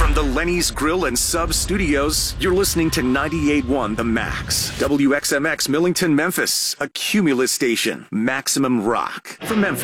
From the Lenny's Grill and Sub Studios, you're listening to 98.1 The Max. WXMX Millington, Memphis, a Cumulus station. Maximum rock from Memphis.